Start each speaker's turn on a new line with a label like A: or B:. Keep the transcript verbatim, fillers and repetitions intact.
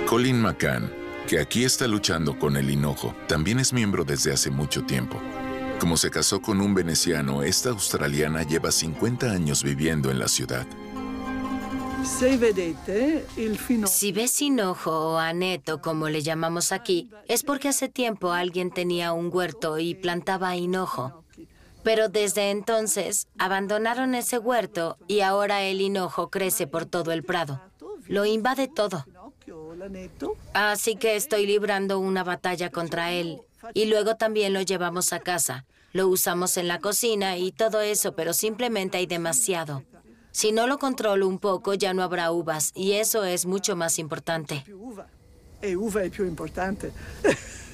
A: Colin McCann, que aquí está luchando con el hinojo, también es miembro desde hace mucho tiempo. Como se casó con un veneciano, esta australiana lleva cincuenta años viviendo en la ciudad.
B: Si ves hinojo o aneto, como le llamamos aquí, es porque hace tiempo alguien tenía un huerto y plantaba hinojo. Pero desde entonces abandonaron ese huerto y ahora el hinojo crece por todo el prado. Lo invade todo. Así que estoy librando una batalla contra él. Y luego también lo llevamos a casa. Lo usamos en la cocina y todo eso, pero simplemente hay demasiado. Si no lo controlo un poco, ya no habrá uvas, y eso es mucho más importante.